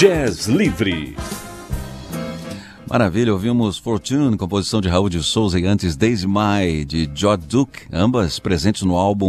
Jazz Livre. Maravilha, ouvimos Fortune, composição de Raul de Souza, e antes Daisy May, de George Duke, ambas presentes no álbum